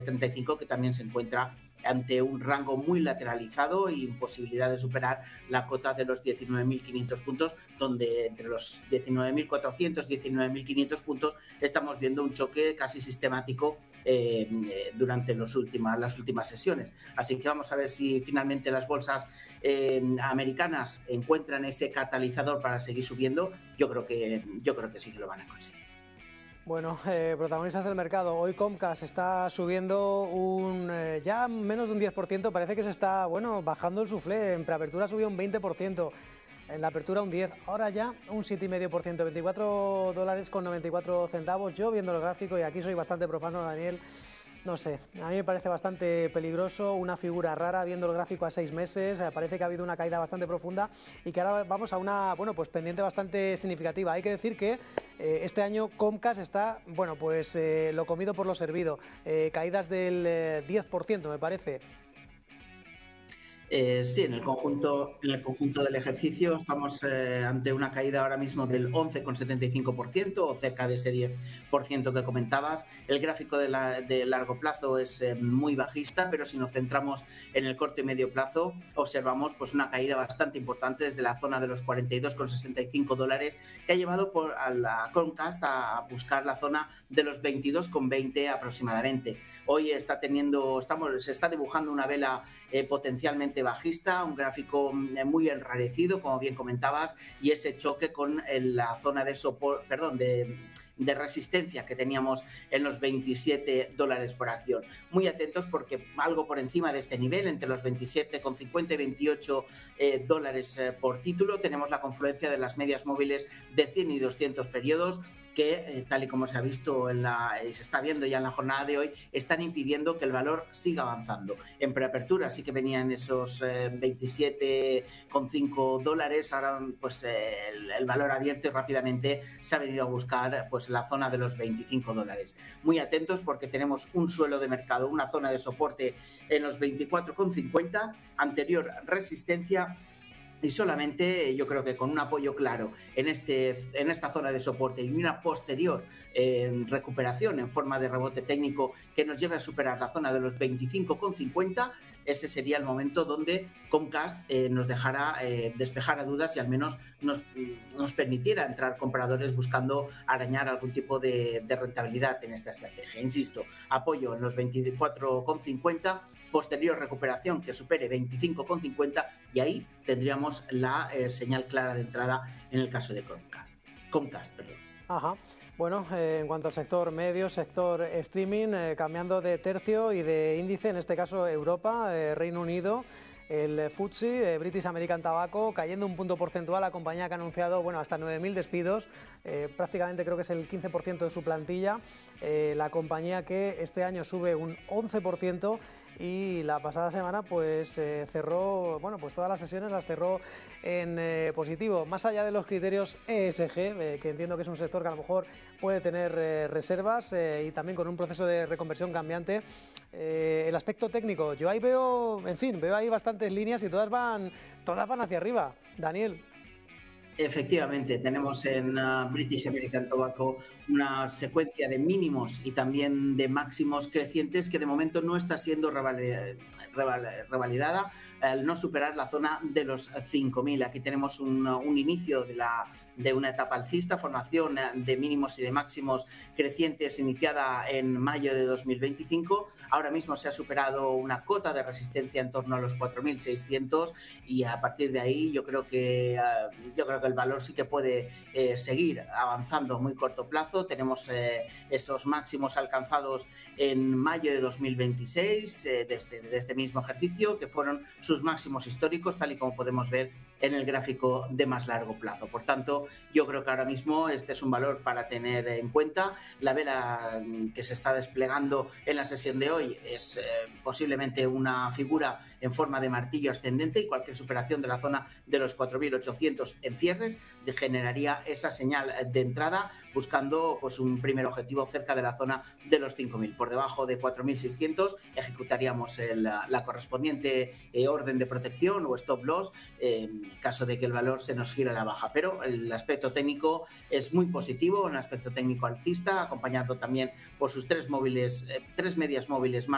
35, que también se encuentra ante un rango muy lateralizado y imposibilidad de superar la cota de los 19.500 puntos, donde entre los 19.400 y 19.500 puntos estamos viendo un choque casi sistemático durante las últimas sesiones. Así que vamos a ver si finalmente las bolsas americanas encuentran ese catalizador para seguir subiendo. Yo creo que sí que lo van a conseguir. Bueno, protagonistas del mercado. Hoy Comcast está subiendo ya menos de un 10%. Parece que se está bajando el suflé. En preapertura subió un 20%. En la apertura un 10%. Ahora ya un 7,5%. $24,94. Yo viendo el gráfico, y aquí soy bastante profano, Daniel, no sé, a mí me parece bastante peligroso, una figura rara viendo el gráfico a 6 meses, parece que ha habido una caída bastante profunda y que ahora vamos a una pendiente bastante significativa. Hay que decir que este año Comcast está, lo comido por lo servido, caídas del 10% me parece. Sí, en el conjunto del ejercicio estamos ante una caída ahora mismo del 11,75% o cerca de ese 10% que comentabas. El gráfico de largo plazo es muy bajista, pero si nos centramos en el corto y medio plazo, observamos una caída bastante importante desde la zona de los $42,65, que ha llevado a la Comcast a buscar la zona de los 22,20 aproximadamente. Hoy se está dibujando una vela potencialmente bajista, un gráfico muy enrarecido, como bien comentabas, y ese choque con la zona de resistencia que teníamos en los $27 por acción. Muy atentos porque algo por encima de este nivel, entre los 27,50 y 28 dólares por título, tenemos la confluencia de las medias móviles de 100 y 200 periodos, que tal y como se ha visto se está viendo ya en la jornada de hoy, están impidiendo que el valor siga avanzando. En preapertura sí que venían esos $27,5, ahora el valor abierto y rápidamente se ha venido a buscar la zona de los $25. Muy atentos porque tenemos un suelo de mercado, una zona de soporte en los 24,50, anterior resistencia. Y solamente yo creo que con un apoyo claro en esta zona de soporte y una posterior recuperación en forma de rebote técnico que nos lleve a superar la zona de los 25,50, ese sería el momento donde Comcast nos dejara despejar a dudas y al menos nos permitiera entrar compradores buscando arañar algún tipo de rentabilidad en esta estrategia. Insisto, apoyo en los 24,50, posterior recuperación que supere 25,50 y ahí tendríamos la señal clara de entrada en el caso de Comcast. Ajá. Bueno, en cuanto al sector medio, sector streaming, cambiando de tercio y de índice, en este caso Europa, Reino Unido, el FTSE, British American Tobacco, cayendo un punto porcentual, la compañía que ha anunciado hasta 9.000 despidos, prácticamente creo que es el 15% de su plantilla, la compañía que este año sube un 11%, y la pasada semana cerró, todas las sesiones las cerró en positivo, más allá de los criterios ESG, que entiendo que es un sector que a lo mejor puede tener reservas y también con un proceso de reconversión cambiante. El aspecto técnico, yo ahí veo ahí bastantes líneas y todas van hacia arriba. Daniel. Efectivamente, tenemos en British American Tobacco una secuencia de mínimos y también de máximos crecientes que de momento no está siendo revalidada al no superar la zona de los 5.000. Aquí tenemos un inicio de una etapa alcista, formación de mínimos y de máximos crecientes iniciada en mayo de 2025. Ahora mismo se ha superado una cota de resistencia en torno a los 4.600 y a partir de ahí yo creo que el valor sí que puede seguir avanzando a muy corto plazo. Tenemos esos máximos alcanzados en mayo de 2026 de este mismo ejercicio, que fueron sus máximos históricos, tal y como podemos ver en el gráfico de más largo plazo. Por tanto, yo creo que ahora mismo este es un valor para tener en cuenta. La vela que se está desplegando en la sesión de hoy es posiblemente una figura en forma de martillo ascendente y cualquier superación de la zona de los 4.800 en cierres generaría esa señal de entrada buscando un primer objetivo cerca de la zona de los 5.000. Por debajo de 4.600 ejecutaríamos la correspondiente orden de protección o stop loss en caso de que el valor se nos gire a la baja. Pero el aspecto técnico es muy positivo, un aspecto técnico alcista, acompañado también por sus tres medias móviles más